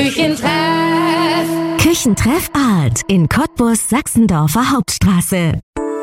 Küchentreff Art in Cottbus, Sachsendorfer Hauptstraße.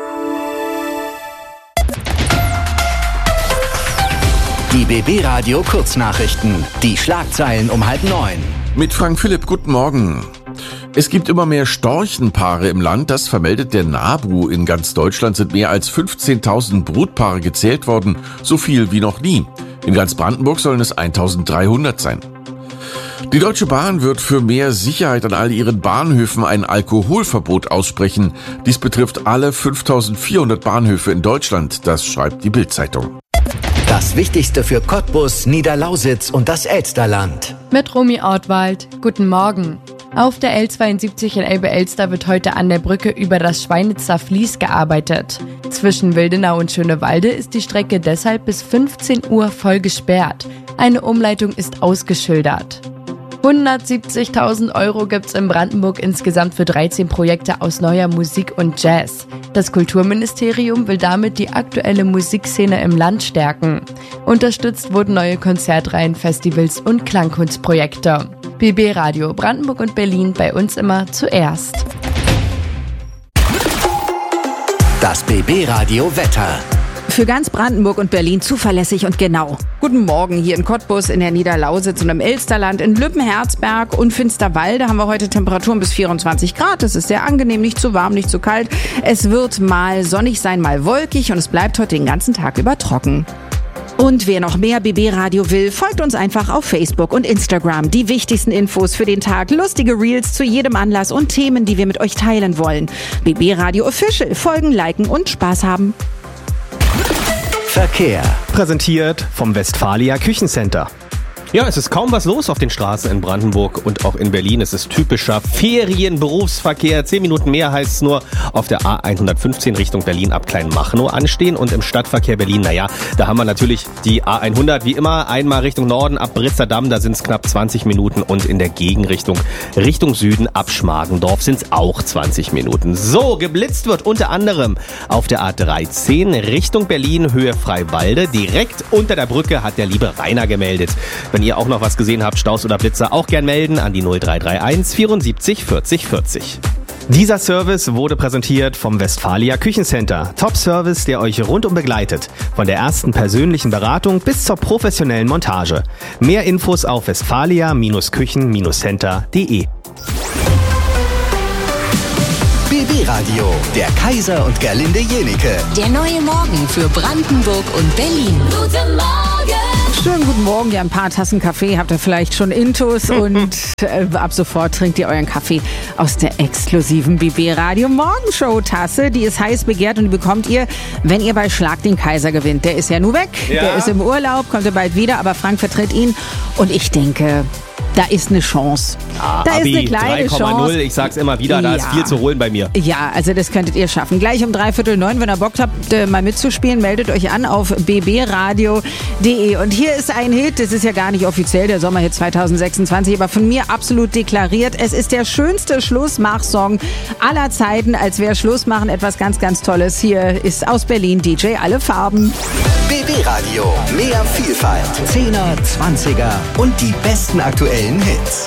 Die BB Radio Kurznachrichten. Die Schlagzeilen um 8:30. Mit Frank Philipp, guten Morgen. Es gibt immer mehr Storchenpaare im Land, das vermeldet der NABU. In ganz Deutschland sind mehr als 15.000 Brutpaare gezählt worden, so viel wie noch nie. In ganz Brandenburg sollen es 1.300 sein. Die Deutsche Bahn wird für mehr Sicherheit an all ihren Bahnhöfen ein Alkoholverbot aussprechen. Dies betrifft alle 5.400 Bahnhöfe in Deutschland, das schreibt die Bild-Zeitung. Das Wichtigste für Cottbus, Niederlausitz und das Elsterland. Mit Romy Ortwald. Guten Morgen. Auf der L72 in Elbe-Elster wird heute an der Brücke über das Schweinitzer Fließ gearbeitet. Zwischen Wildenau und Schönewalde ist die Strecke deshalb bis 15 Uhr voll gesperrt. Eine Umleitung ist ausgeschildert. 170.000 € gibt's in Brandenburg insgesamt für 13 Projekte aus neuer Musik und Jazz. Das Kulturministerium will damit die aktuelle Musikszene im Land stärken. Unterstützt wurden neue Konzertreihen, Festivals und Klangkunstprojekte. BB Radio Brandenburg und Berlin, bei uns immer zuerst. Das BB Radio Wetter. Für ganz Brandenburg und Berlin zuverlässig und genau. Guten Morgen hier in Cottbus, in der Niederlausitz und im Elsterland, in Lübben-Herzberg und Finsterwalde haben wir heute Temperaturen bis 24 Grad. Es ist sehr angenehm, nicht zu warm, nicht zu kalt. Es wird mal sonnig sein, mal wolkig und es bleibt heute den ganzen Tag über trocken. Und wer noch mehr BB Radio will, folgt uns einfach auf Facebook und Instagram. Die wichtigsten Infos für den Tag, lustige Reels zu jedem Anlass und Themen, die wir mit euch teilen wollen. BB Radio Official, folgen, liken und Spaß haben. Verkehr. Präsentiert vom Westfalia Küchencenter. Ja, es ist kaum was los auf den Straßen in Brandenburg und auch in Berlin. Es ist typischer Ferienberufsverkehr. 10 Minuten mehr heißt es nur auf der A115 Richtung Berlin ab Kleinmachnow anstehen. Und im Stadtverkehr Berlin, da haben wir natürlich die A100 wie immer. Einmal Richtung Norden ab Britzerdamm, da sind es knapp 20 Minuten. Und in der Gegenrichtung Richtung Süden ab Schmargendorf sind es auch 20 Minuten. So, geblitzt wird unter anderem auf der A13 Richtung Berlin, Höhe Freiwalde. Direkt unter der Brücke hat der liebe Rainer gemeldet. Wenn ihr auch noch was gesehen habt, Staus oder Blitzer, auch gern melden an die 0331 74 40 40. Dieser Service wurde präsentiert vom Westfalia Küchencenter. Top-Service, der euch rundum begleitet. Von der ersten persönlichen Beratung bis zur professionellen Montage. Mehr Infos auf westfalia-küchen-center.de. BB Radio, der Kaiser und Gerlinde Jenike. Der neue Morgen für Brandenburg und Berlin. Guten Morgen! Schönen guten Morgen, ja, ein paar Tassen Kaffee habt ihr vielleicht schon intus und ab sofort trinkt ihr euren Kaffee aus der exklusiven BB Radio Morgenshow Tasse. Die ist heiß begehrt und die bekommt ihr, wenn ihr bei Schlag den Kaiser gewinnt. Der ist ja nur weg, Der ist im Urlaub, kommt er bald wieder, aber Frank vertritt ihn und ich denke, da ist eine Chance. Ja, da Abi, ist eine kleine 3,0, Chance. ich sag's immer wieder, da ist viel zu holen bei mir. Ja, also das könntet ihr schaffen. Gleich um 8:45, wenn ihr Bock habt, mal mitzuspielen, meldet euch an auf bbradio.de. Und hier ist ein Hit, das ist ja gar nicht offiziell, der Sommerhit 2026, aber von mir absolut deklariert. Es ist der schönste Schlussmach-Song aller Zeiten, als wäre Schlussmachen etwas ganz, ganz Tolles. Hier ist aus Berlin DJ Alle Farben. BB Radio, mehr Vielfalt, 10er, 20er und die besten aktuellen Hits.